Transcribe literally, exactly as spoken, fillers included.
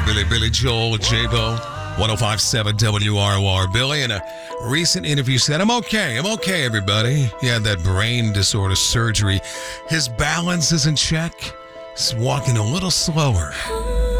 Billy, Billy Joel, J-Bo, one oh five point seven W R O R. Billy, in a recent interview, said, I'm okay, I'm okay, everybody. He had that brain disorder surgery. His balance is in check. He's walking a little slower.